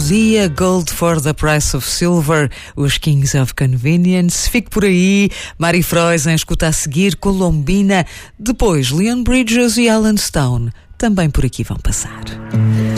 melodia, Gold for the Price of Silver, os Kings of Convenience. Fique por aí, Mari Froisen escuta a seguir, Colombina, depois Leon Bridges e Alan Stone, também por aqui vão passar.